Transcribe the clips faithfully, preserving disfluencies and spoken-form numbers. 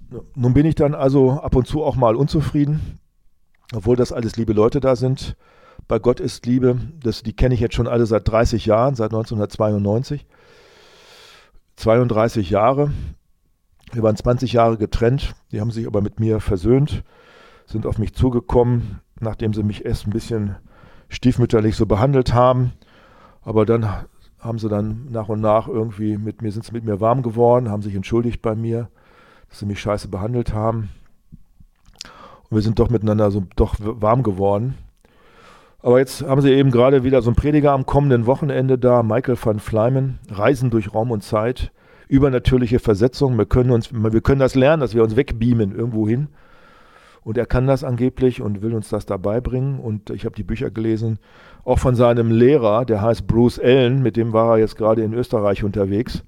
nun bin ich dann also ab und zu auch mal unzufrieden, obwohl das alles liebe Leute da sind. Bei Gott ist Liebe, das, die kenne ich jetzt schon alle seit dreißig Jahren, seit neunzehnhundertzweiundneunzig. zweiunddreißig Jahre. Wir waren zwanzig Jahre getrennt, die haben sich aber mit mir versöhnt, sind auf mich zugekommen, nachdem sie mich erst ein bisschen stiefmütterlich so behandelt haben. Aber dann haben sie dann nach und nach irgendwie mit mir, sind sie mit mir warm geworden, haben sich entschuldigt bei mir, dass sie mich scheiße behandelt haben. Und wir sind doch miteinander so doch warm geworden. Aber jetzt haben sie eben gerade wieder so einen Prediger am kommenden Wochenende da, Michael van Fleimen, Reisen durch Raum und Zeit, übernatürliche Versetzung. Wir können uns, wir können das lernen, dass wir uns wegbeamen irgendwo hin. Und er kann das angeblich und will uns das dabei bringen. Und ich habe die Bücher gelesen, auch von seinem Lehrer, der heißt Bruce Allen, mit dem war er jetzt gerade in Österreich unterwegs.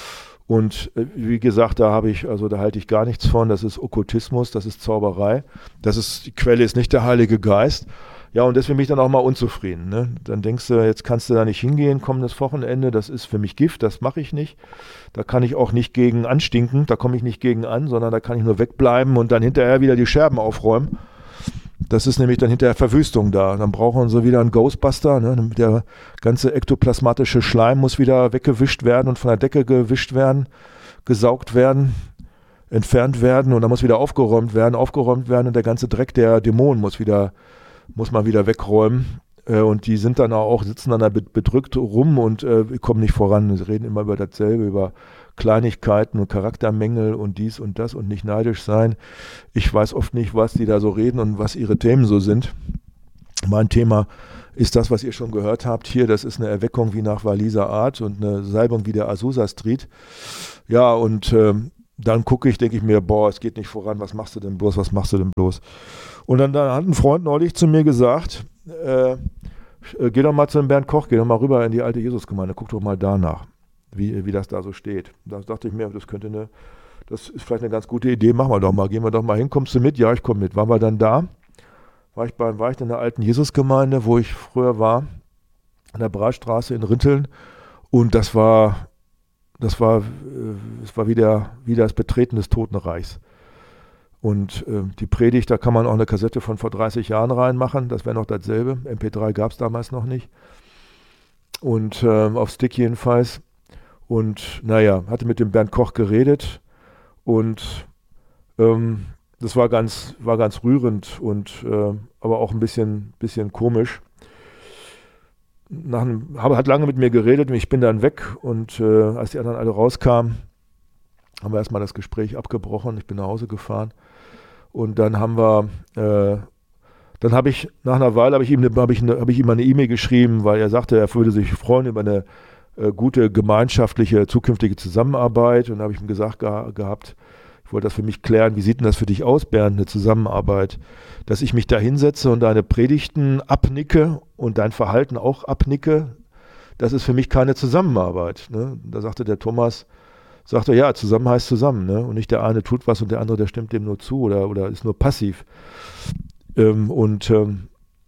Und äh, wie gesagt, da habe ich, also da halte ich gar nichts von. Das ist Okkultismus, das ist Zauberei. Das ist, die Quelle ist nicht der Heilige Geist. Ja, und deswegen bin ich dann auch mal unzufrieden. Ne? Dann denkst du, jetzt kannst du da nicht hingehen, kommendes Wochenende, das ist für mich Gift, das mache ich nicht. Da kann ich auch nicht gegen anstinken, da komme ich nicht gegen an, sondern da kann ich nur wegbleiben und dann hinterher wieder die Scherben aufräumen. Das ist nämlich dann hinterher Verwüstung da. Dann brauchen sie wieder einen Ghostbuster. Ne? Der ganze ektoplasmatische Schleim muss wieder weggewischt werden und von der Decke gewischt werden, gesaugt werden, entfernt werden und dann muss wieder aufgeräumt werden, aufgeräumt werden und der ganze Dreck der Dämonen muss wieder muss man wieder wegräumen äh, und die sind dann auch, sitzen dann da bedrückt rum und äh, kommen nicht voran. Sie reden immer über dasselbe, über Kleinigkeiten und Charaktermängel und dies und das und nicht neidisch sein. Ich weiß oft nicht, was die da so reden und was ihre Themen so sind. Mein Thema ist das, was ihr schon gehört habt hier. Das ist eine Erweckung wie nach Waliser Art und eine Salbung wie der Azusa Street. Ja, und äh, dann gucke ich, denke ich mir, boah, es geht nicht voran, was machst du denn bloß, was machst du denn bloß? Und dann, dann hat ein Freund neulich zu mir gesagt, äh, äh, geh doch mal zu dem Bernd Koch, geh doch mal rüber in die alte Jesusgemeinde, guck doch mal danach, wie, wie das da so steht. Da dachte ich mir, das könnte eine, das ist vielleicht eine ganz gute Idee, machen wir doch mal, gehen wir doch mal hin, kommst du mit? Ja, ich komme mit. Waren wir dann da, war ich, bei, war ich in der alten Jesusgemeinde, wo ich früher war, an der Bratstraße in Rinteln und das war, das war, es war wie, der, wie das Betreten des Totenreichs. Und äh, die Predigt, da kann man auch eine Kassette von vor dreißig Jahren reinmachen, das wäre noch dasselbe. M P drei gab es damals noch nicht. Und äh, auf Stick jedenfalls. Und naja, hatte mit dem Bernd Koch geredet und ähm, das war ganz, war ganz rührend und äh, aber auch ein bisschen, bisschen komisch. Nach einem, habe, hat lange mit mir geredet und ich bin dann weg und äh, als die anderen alle rauskamen, haben wir erstmal das Gespräch abgebrochen. Ich bin nach Hause gefahren und dann haben wir, äh, dann habe ich, nach einer Weile habe ich ihm eine, habe ich eine, habe ich ihm eine E-Mail geschrieben, weil er sagte, er würde sich freuen über eine äh, gute gemeinschaftliche zukünftige Zusammenarbeit und da habe ich ihm gesagt ge- gehabt, ich wollte das für mich klären, wie sieht denn das für dich aus, Bernd, eine Zusammenarbeit, dass ich mich da hinsetze und deine Predigten abnicke und dein Verhalten auch abnicke, das ist für mich keine Zusammenarbeit. Ne? Da sagte der Thomas, sagte ja, zusammen heißt zusammen, ne? Und nicht der eine tut was und der andere, der stimmt dem nur zu oder, oder ist nur passiv. Ähm, und ähm,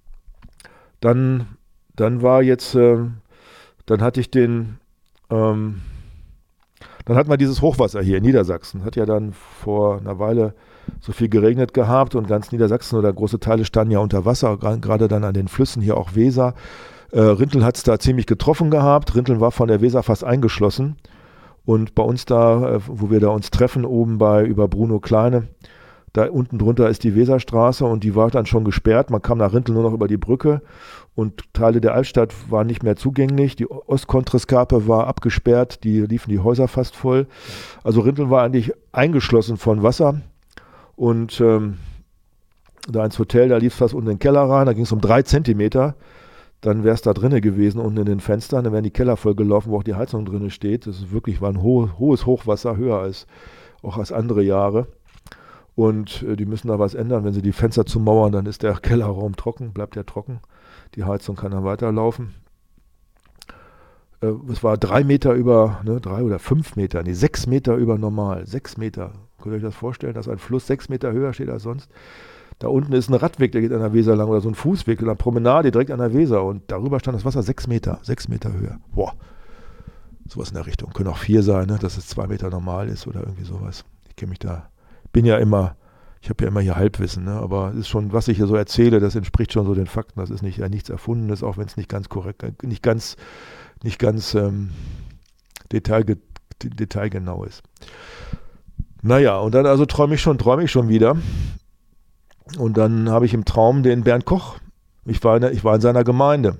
dann, dann war jetzt, ähm, dann hatte ich den, ähm, dann hatten wir dieses Hochwasser hier in Niedersachsen. Hat ja dann vor einer Weile so viel geregnet gehabt und ganz Niedersachsen oder große Teile standen ja unter Wasser, gerade dann an den Flüssen, hier auch Weser. Äh, Rinteln hat es da ziemlich getroffen gehabt. Rinteln war von der Weser fast eingeschlossen. Und bei uns da, wo wir da uns treffen, oben bei über Bruno Kleine, da unten drunter ist die Weserstraße und die war dann schon gesperrt. Man kam nach Rinteln nur noch über die Brücke und Teile der Altstadt waren nicht mehr zugänglich. Die Ostkontreskape war abgesperrt, die liefen die Häuser fast voll. Also Rinteln war eigentlich eingeschlossen von Wasser und ähm, da ins Hotel, da lief es fast unten in den Keller rein, da ging es um drei Zentimeter. Dann wäre es da drinnen gewesen, unten in den Fenstern, dann wären die Keller voll gelaufen, wo auch die Heizung drinnen steht. Das ist wirklich, war ein ho- hohes Hochwasser, höher als auch als andere Jahre. Und äh, die müssen da was ändern. Wenn sie die Fenster zumauern, dann ist der Kellerraum trocken, bleibt der trocken. Die Heizung kann dann weiterlaufen. Äh, es war drei Meter über, ne, drei oder fünf Meter, nee, sechs Meter über normal. Sechs Meter. Könnt ihr euch das vorstellen, dass ein Fluss sechs Meter höher steht als sonst? Da unten ist ein Radweg, der geht an der Weser lang oder so ein Fußweg oder eine Promenade direkt an der Weser und darüber stand das Wasser sechs Meter, sechs Meter höher. Boah, sowas in der Richtung. Können auch vier sein, ne? Dass es zwei Meter normal ist oder irgendwie sowas. Ich kenne mich da bin ja immer, ich habe ja immer hier Halbwissen, ne? Aber es ist schon, was ich hier so erzähle, das entspricht schon so den Fakten. Das ist nicht ja, nichts Erfundenes, auch wenn es nicht ganz korrekt, nicht ganz, nicht ganz ähm, detailge, detailgenau ist. Naja, und dann also träume ich schon, träume ich schon wieder. Und dann habe ich im Traum den Bernd Koch. Ich war, in der, ich war in seiner Gemeinde.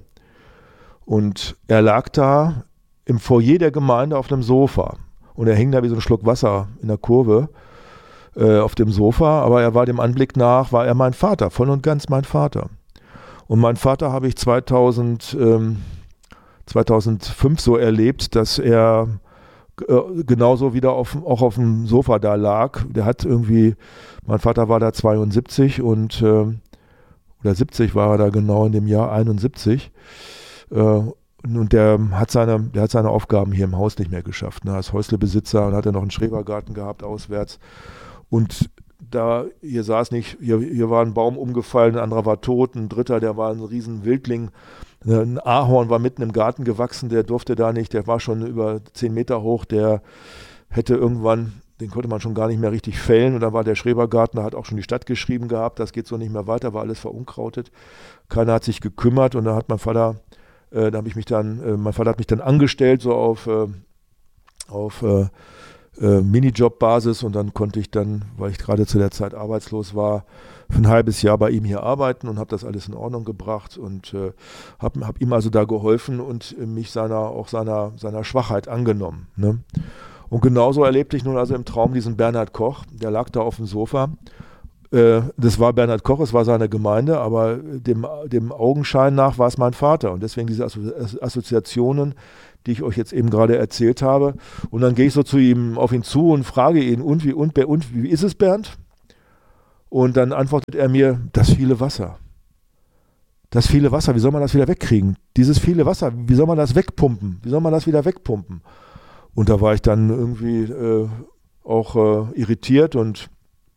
Und er lag da im Foyer der Gemeinde auf einem Sofa. Und er hing da wie so ein Schluck Wasser in der Kurve äh, auf dem Sofa. Aber er war dem Anblick nach, war er mein Vater, voll und ganz mein Vater. Und meinen Vater habe ich zweitausend, ähm, zweitausendfünf so erlebt, dass er äh, genauso wieder auf, auch auf dem Sofa da lag. Der hat irgendwie, mein Vater war da zweiundsiebzig und äh, oder siebzig war er da genau in dem Jahr, einundsiebzig. Äh, und der hat seine, der hat seine Aufgaben hier im Haus nicht mehr geschafft. Ne? Als Häuslebesitzer und hat er noch einen Schrebergarten gehabt auswärts. Und da, hier saß nicht, hier, hier war ein Baum umgefallen, ein anderer war tot, ein dritter, der war ein riesen Wildling. Ein Ahorn war mitten im Garten gewachsen, der durfte da nicht, der war schon über zehn Meter hoch, der hätte irgendwann, den konnte man schon gar nicht mehr richtig fällen. Und da war der Schrebergarten, da hat auch schon die Stadt geschrieben gehabt, das geht so nicht mehr weiter, war alles verunkrautet. Keiner hat sich gekümmert und da hat mein Vater, äh, da habe ich mich dann, äh, mein Vater hat mich dann angestellt, so auf, äh, auf äh, äh, Minijob-Basis, und dann konnte ich dann, weil ich gerade zu der Zeit arbeitslos war, für ein halbes Jahr bei ihm hier arbeiten und habe das alles in Ordnung gebracht und äh, habe hab ihm also da geholfen und äh, mich seiner, auch seiner, seiner Schwachheit angenommen. Ne? Und genauso erlebte ich nun also im Traum diesen Bernhard Koch, der lag da auf dem Sofa. Äh, das war Bernhard Koch, es war seine Gemeinde, aber dem, dem Augenschein nach war es mein Vater. Und deswegen diese Assozi- Assoziationen, die ich euch jetzt eben gerade erzählt habe. Und dann gehe ich so zu ihm, auf ihn zu und frage ihn, und wie, und, und wie ist es, Bernd? Und dann antwortet er mir, das viele Wasser. Das viele Wasser, wie soll man das wieder wegkriegen? Dieses viele Wasser, wie soll man das wegpumpen? Wie soll man das wieder wegpumpen? Und da war ich dann irgendwie äh, auch äh, irritiert und,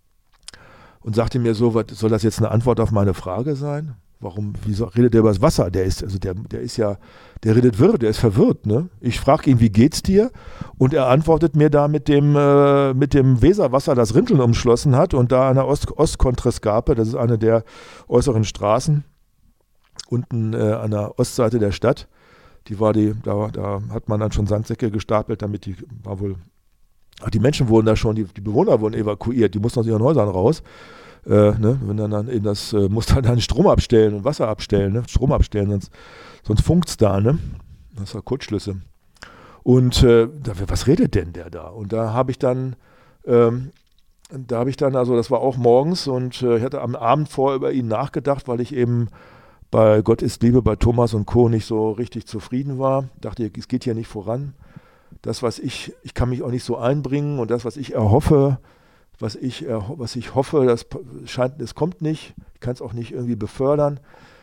und sagte mir so, was, soll das jetzt eine Antwort auf meine Frage sein? Warum, wieso redet der über das Wasser? Der ist, also der, der ist ja, der redet wirr, der ist verwirrt, ne? Ich frage ihn, wie geht's dir? Und er antwortet mir da mit dem, äh, mit dem Weserwasser, das Rinteln umschlossen hat und da an der Ost, Ostkontrescarpe, das ist eine der äußeren Straßen, unten äh, an der Ostseite der Stadt. Die war die, da, da hat man dann schon Sandsäcke gestapelt, damit die, war wohl, ach, die Menschen wurden da schon, die, die Bewohner wurden evakuiert, die mussten aus ihren Häusern raus. Äh, ne, wenn dann, dann eben das, äh, muss dann, dann Strom abstellen und Wasser abstellen, ne? Strom abstellen, sonst, sonst funkt's da, ne? Das ist ja Kurzschlüsse. Und äh, da, was redet denn der da? Und da habe ich dann, ähm, da habe ich dann, also das war auch morgens und äh, ich hatte am Abend vorher über ihn nachgedacht, weil ich eben bei Gott ist Liebe, bei Thomas und Co. nicht so richtig zufrieden war. Dachte, es geht hier nicht voran. Das, was ich, ich kann mich auch nicht so einbringen und das, was ich erhoffe, was ich, was ich hoffe, das scheint, es kommt nicht. Ich kann es auch nicht irgendwie befördern.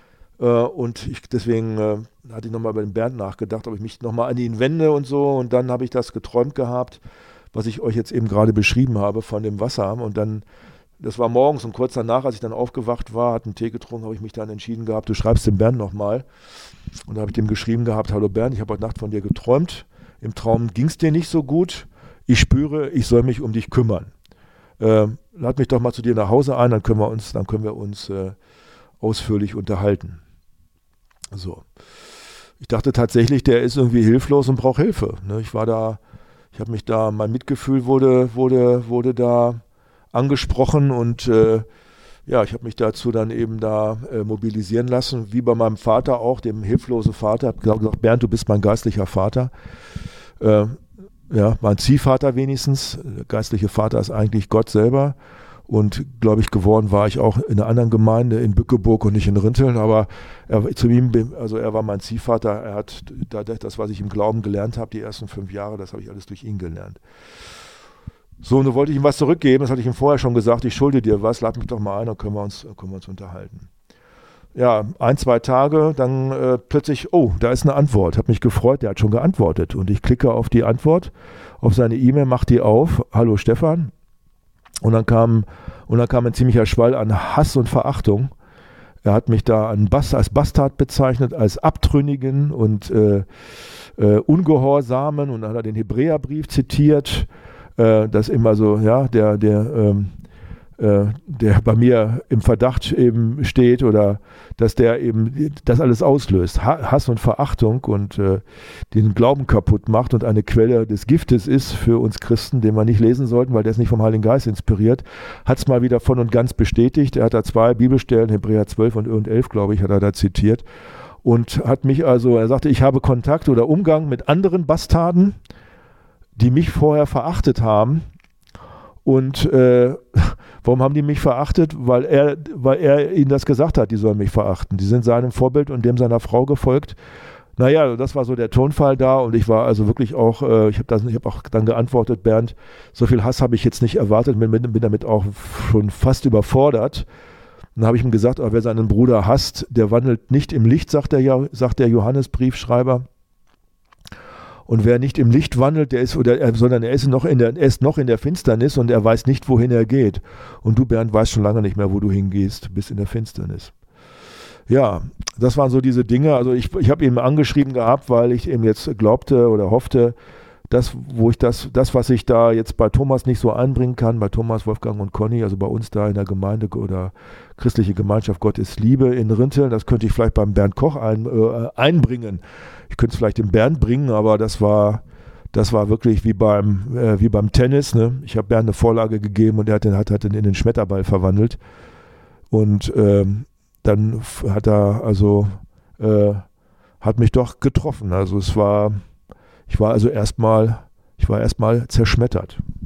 Und ich, deswegen äh, hatte ich nochmal über den Bernd nachgedacht, ob ich mich nochmal an ihn wende und so. Und dann habe ich das geträumt gehabt, was ich euch jetzt eben gerade beschrieben habe von dem Wasser. Und dann, das war morgens und kurz danach, als ich dann aufgewacht war, hatte einen Tee getrunken, habe ich mich dann entschieden gehabt, du schreibst dem Bernd nochmal. Und da habe ich dem geschrieben gehabt, hallo Bernd, ich habe heute Nacht von dir geträumt. Im Traum ging es dir nicht so gut. Ich spüre, ich soll mich um dich kümmern. Äh, lad mich doch mal zu dir nach Hause ein, dann können wir uns, dann können wir uns äh, ausführlich unterhalten. So. Ich dachte tatsächlich, der ist irgendwie hilflos und braucht Hilfe. Ne? Ich war da, ich habe mich da, mein Mitgefühl wurde, wurde, wurde da angesprochen und äh, ja, ich habe mich dazu dann eben da äh, mobilisieren lassen, wie bei meinem Vater auch, dem hilflosen Vater. Ich habe gesagt, Bernd, du bist mein geistlicher Vater. Äh, Ja, mein Ziehvater wenigstens. Der geistliche Vater ist eigentlich Gott selber. Und glaube ich, geworden war ich auch in einer anderen Gemeinde in Bückeburg und nicht in Rinteln. Aber er, zu ihm, also er war mein Ziehvater. Er hat das, was ich im Glauben gelernt habe, die ersten fünf Jahre, das habe ich alles durch ihn gelernt. So, und da wollte ich ihm was zurückgeben. Das hatte ich ihm vorher schon gesagt. Ich schulde dir was. Lad mich doch mal ein, dann können wir uns, können wir uns unterhalten. Ja, ein, zwei Tage, dann äh, plötzlich, oh, da ist eine Antwort. Hat mich gefreut, der hat schon geantwortet. Und ich klicke auf die Antwort, auf seine E-Mail, mache die auf. Hallo Stefan. Und dann kam, und dann kam ein ziemlicher Schwall an Hass und Verachtung. Er hat mich da an Bast, als Bastard bezeichnet, als Abtrünnigen und äh, äh, Ungehorsamen. Und dann hat er den Hebräerbrief zitiert. Äh, das immer so, ja, der, der, ähm, äh, der bei mir im Verdacht eben steht oder dass der eben das alles auslöst. Ha- Hass und Verachtung und äh, den Glauben kaputt macht und eine Quelle des Giftes ist für uns Christen, den wir nicht lesen sollten, weil der ist nicht vom Heiligen Geist inspiriert, hat es mal wieder voll und ganz bestätigt. Er hat da zwei Bibelstellen, Hebräer zwölf und elf, glaube ich, hat er da zitiert. Und hat mich also, er sagte, ich habe Kontakt oder Umgang mit anderen Bastarden, die mich vorher verachtet haben. Und äh, warum haben die mich verachtet? Weil er, weil er ihnen das gesagt hat, die sollen mich verachten. Die sind seinem Vorbild und dem seiner Frau gefolgt. Naja, das war so der Tonfall da und ich war also wirklich auch, äh, ich habe hab auch dann geantwortet, Bernd, so viel Hass habe ich jetzt nicht erwartet, bin, bin damit auch schon fast überfordert. Dann habe ich ihm gesagt, oh, wer seinen Bruder hasst, der wandelt nicht im Licht, sagt der, sagt der Johannesbriefschreiber. Und wer nicht im Licht wandelt, der ist, oder, sondern er ist, noch in der, er ist noch in der Finsternis und er weiß nicht, wohin er geht. Und du, Bernd, weißt schon lange nicht mehr, wo du hingehst, bist in der Finsternis. Ja, das waren so diese Dinge. Also ich, ich habe ihn angeschrieben gehabt, weil ich eben jetzt glaubte oder hoffte, das, wo ich das, das, was ich da jetzt bei Thomas nicht so einbringen kann, bei Thomas, Wolfgang und Conny, also bei uns da in der Gemeinde oder christliche Gemeinschaft Gott ist Liebe in Rinteln, das könnte ich vielleicht beim Bernd Koch ein, äh, einbringen. Ich könnte es vielleicht dem Bernd bringen, aber das war, das war wirklich wie beim, äh, wie beim Tennis. Ne? Ich habe Bernd eine Vorlage gegeben und er hat den, hat, hat den in den Schmetterball verwandelt. Und ähm, dann hat er also, äh, hat mich doch getroffen. Also es war, ich war also erstmal, ich war erstmal zerschmettert.